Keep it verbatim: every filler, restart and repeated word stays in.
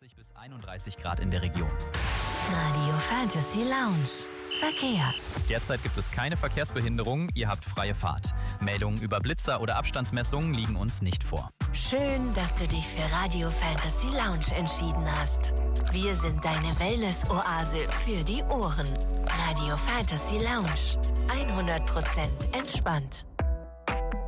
zwanzig bis einunddreißig Grad in der Region. Radio Fantasy Lounge. Verkehr. Derzeit gibt es keine Verkehrsbehinderung, ihr habt freie Fahrt. Meldungen über Blitzer oder Abstandsmessungen liegen uns nicht vor. Schön, dass du dich für Radio Fantasy Lounge entschieden hast. Wir sind deine Wellness-Oase für die Ohren. Radio Fantasy Lounge. hundert Prozent entspannt.